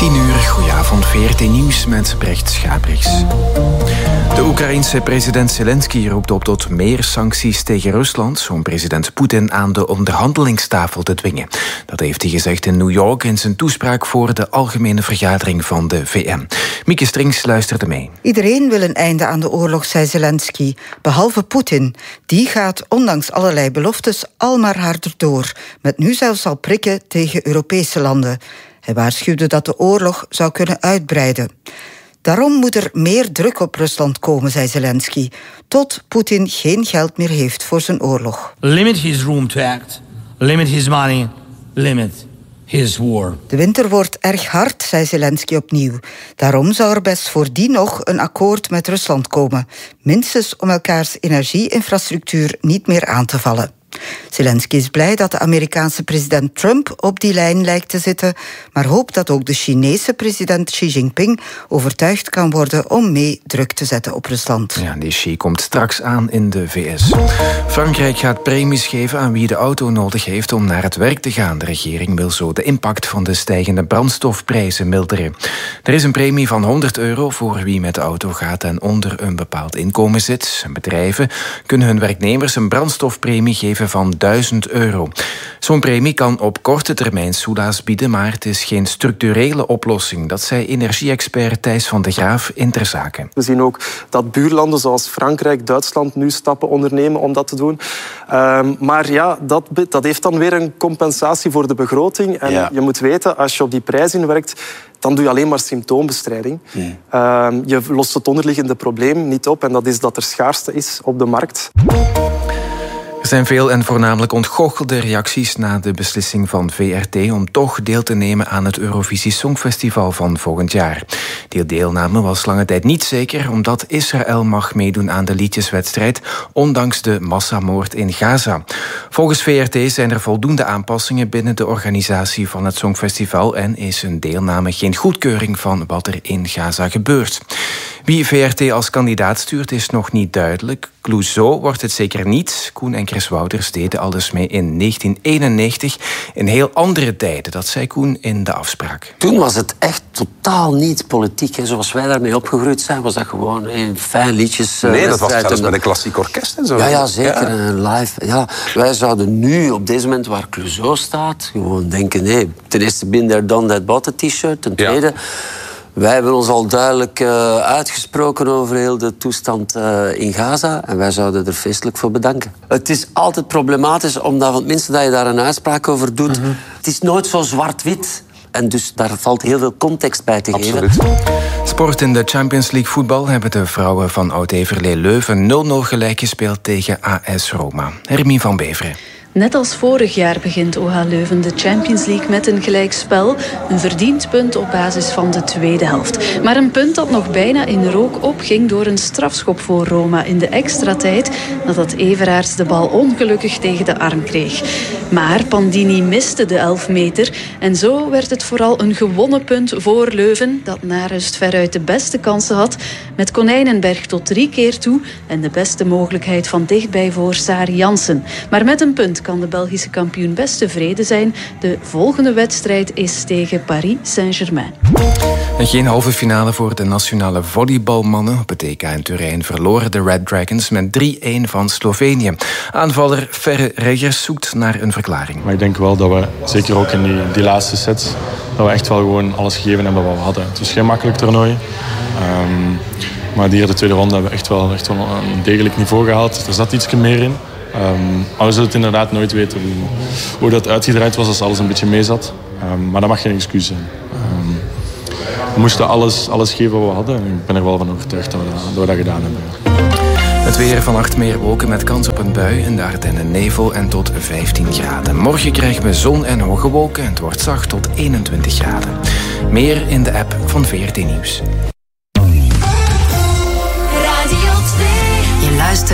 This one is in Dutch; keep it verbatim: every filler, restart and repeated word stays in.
tien uur, goedenavond, V R T Nieuws met Brecht Schabriks. De Oekraïense president Zelensky roept op tot meer sancties tegen Rusland om president Poetin aan de onderhandelingstafel te dwingen. Dat heeft hij gezegd in New York in zijn toespraak voor de algemene vergadering van de V N. Mieke Strings luisterde mee. Iedereen wil een einde aan de oorlog, zei Zelensky, behalve Poetin. Die gaat ondanks allerlei beloftes al maar harder door, met nu zelfs al prikken tegen Europese landen. Hij waarschuwde dat de oorlog zou kunnen uitbreiden. Daarom moet er meer druk op Rusland komen, zei Zelensky, tot Poetin geen geld meer heeft voor zijn oorlog. Limit his room to act, limit his money, limit his war. De winter wordt erg hard, zei Zelensky opnieuw. Daarom zou er best voordien nog een akkoord met Rusland komen, minstens om elkaars energieinfrastructuur niet meer aan te vallen. Zelensky is blij dat de Amerikaanse president Trump op die lijn lijkt te zitten, maar hoopt dat ook de Chinese president Xi Jinping overtuigd kan worden om mee druk te zetten op Rusland. Ja, die Xi komt straks aan in de V S. Frankrijk gaat premies geven aan wie de auto nodig heeft om naar het werk te gaan. De regering wil zo de impact van de stijgende brandstofprijzen milderen. Er is een premie van honderd euro voor wie met de auto gaat en onder een bepaald inkomen zit. Bedrijven kunnen hun werknemers een brandstofpremie geven van duizend euro. Zo'n premie kan op korte termijn soelaas bieden, maar het is geen structurele oplossing. Dat zei energie-expert Thijs van de Graaf in Ter Zaken. We zien ook dat buurlanden zoals Frankrijk, Duitsland nu stappen ondernemen om dat te doen. Um, maar ja, dat, dat heeft dan weer een compensatie voor de begroting. En ja. je moet weten, als je op die prijs inwerkt, dan doe je alleen maar symptoombestrijding. Nee. Um, je lost het onderliggende probleem niet op en dat is dat er schaarste is op de markt. Er zijn veel en voornamelijk ontgoochelde reacties na de beslissing van V R T om toch deel te nemen aan het Eurovisie Songfestival van volgend jaar. Die deelname was lange tijd niet zeker, omdat Israël mag meedoen aan de liedjeswedstrijd, ondanks de massamoord in Gaza. Volgens V R T zijn er voldoende aanpassingen binnen de organisatie van het Songfestival en is een deelname geen goedkeuring van wat er in Gaza gebeurt. Wie V R T als kandidaat stuurt is nog niet duidelijk. Clouseau wordt het zeker niet. Koen en Chris Wouters deden alles mee in negentien eenennegentig. In heel andere tijden, dat zei Koen in de afspraak. Toen was het echt totaal niet politiek. Hè. Zoals wij daarmee opgegroeid zijn, was dat gewoon een fijn liedjes. Nee, uh, dat was zelfs met een klassiek orkest en zo. Ja, ja zeker. Ja. Live. Ja. Wij zouden nu, op deze moment waar Clouseau staat, gewoon denken, nee, ten eerste been there, done that, bought a t-shirt. Ten tweede... Ja. Wij hebben ons al duidelijk uh, uitgesproken over heel de toestand uh, in Gaza. En wij zouden er feestelijk voor bedanken. Het is altijd problematisch, omdat van het minste dat je daar een uitspraak over doet... Mm-hmm. Het is nooit zo zwart-wit. En dus daar valt heel veel context bij te Absoluut. geven. Sport in de Champions League voetbal hebben de vrouwen van Oud-Heverlee Leuven nul nul gelijk gespeeld tegen A S Roma. Hermine van Beveren. Net als vorig jaar begint O H Leuven de Champions League met een gelijkspel. Een verdiend punt op basis van de tweede helft. Maar een punt dat nog bijna in rook opging door een strafschop voor Roma in de extra tijd, nadat Everaerts de bal ongelukkig tegen de arm kreeg. Maar Pandini miste de elf meter en zo werd het vooral een gewonnen punt voor Leuven, dat na rust veruit de beste kansen had, met Konijnenberg tot drie keer toe en de beste mogelijkheid van dichtbij voor Sari Jansen. Maar met een punt kan de Belgische kampioen best tevreden zijn. De volgende wedstrijd is tegen Paris Saint-Germain. En geen halve finale voor de nationale volleybalmannen. Op het E K in Turijn verloren de Red Dragons met drie-een van Slovenië. Aanvaller Ferre Reggers zoekt naar een verklaring. Maar ik denk wel dat we, zeker ook in die, die laatste sets, dat we echt wel gewoon alles gegeven hebben wat we hadden. Het was geen makkelijk toernooi. Um, maar die hier de tweede ronde hebben we echt wel, echt wel een degelijk niveau gehaald. Er zat iets meer in. Um, maar we zullen het inderdaad nooit weten hoe, hoe dat uitgedraaid was als alles een beetje mee zat. Um, maar dat mag geen excuus zijn. Um, we moesten alles, alles geven wat we hadden. En ik ben er wel van overtuigd dat we dat, dat, we dat gedaan hebben. Het weer: vannacht meer wolken met kans op een bui. In de Ardennen nevel en tot vijftien graden. Morgen krijgen we zon en hoge wolken. Het wordt zacht tot eenentwintig graden. Meer in de app van V R T Nieuws.